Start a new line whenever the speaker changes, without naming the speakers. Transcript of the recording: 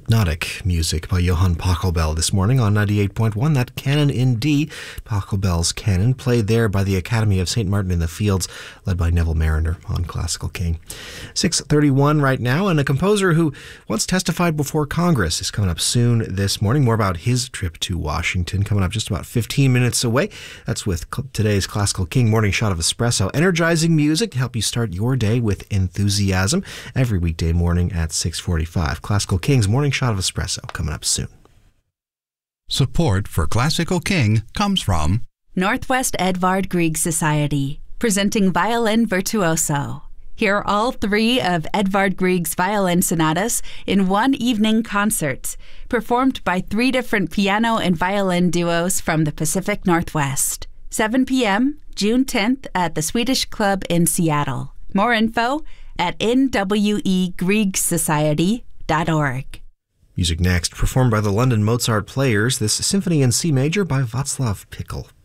Hypnotic music by Johann Pachelbel this morning on 98.1. That Canon in D, Pachelbel's Canon, played there by the Academy of St. Martin in the Fields, led by Neville Marriner on Classical King. 6:31 right now, and a composer who once testified before Congress is coming up soon this morning. More about his trip to Washington coming up just about 15 minutes away. That's with today's Classical King Morning Shot of Espresso. Energizing music to help you start your day with enthusiasm every weekday morning at 6:45. Classical King's Morning Shot of Espresso coming up soon.
Support for Classical King comes from
Northwest Edvard Grieg Society, presenting Violin Virtuoso. Hear all three of Edvard Grieg's violin sonatas in one evening concert, performed by three different piano and violin duos from the Pacific Northwest. 7 p.m., June 10th at the Swedish Club in Seattle. More info at nwegriegsociety.org.
Music next, performed by the London Mozart Players, this Symphony in C Major by Václav Pikl.